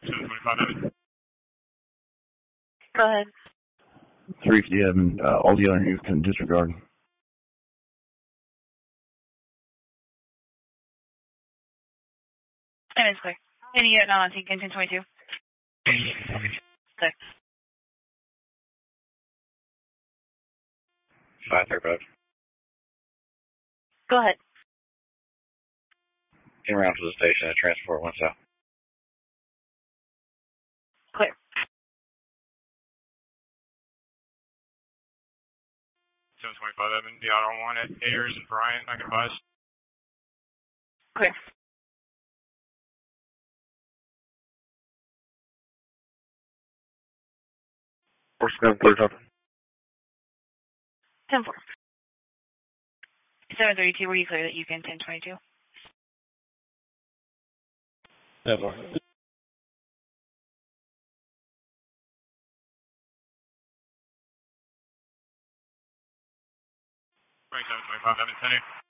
725. Go ahead. 350 Evan, all the other units can disregard. And it's clear. Any unit not on sync in 1022. Clear. 535. Go ahead. In route to the station at transport 1 south. Clear. 725 Evan, the auto 1 at Ayers and Bryant, I can advise. Clear. Force gun, clear top. 10-4. 732, were you clear that you can 1022? 10-4. Right, 725 Evan, 10